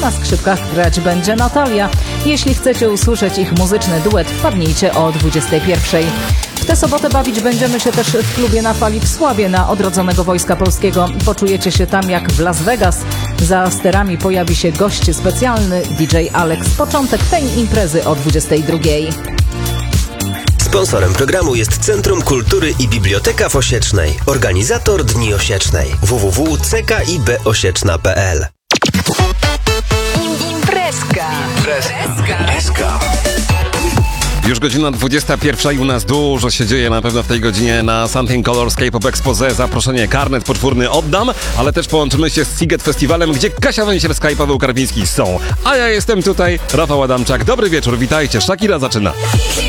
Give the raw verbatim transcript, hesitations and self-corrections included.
na skrzypkach grać będzie Natalia. Jeśli chcecie usłyszeć ich muzyczny duet, wpadnijcie o dwudziestej pierwszej. W tę sobotę bawić będziemy się też w klubie na Fali w Sławie na Odrodzonego Wojska Polskiego. Poczujecie się tam jak w Las Vegas. Za sterami pojawi się gość specjalny, D J Alex. Początek tej imprezy o dwudziestej drugiej. Sponsorem programu jest Centrum Kultury i Biblioteka w Osiecznej. Organizator Dni Osiecznej. w w w kropka c k i b osieczna kropka p l. Imprezka. Imprezka. Już godzina dwudziesta pierwsza i u nas dużo się dzieje na pewno w tej godzinie na Something Colors K-Pop Exposé. Zaproszenie, karnet poczwórny oddam, ale też połączymy się z Siget Festiwalem, gdzie Kasia Węsierska i Paweł Karpiński są. A ja jestem tutaj, Rafał Adamczak. Dobry wieczór, witajcie. Shakira zaczyna.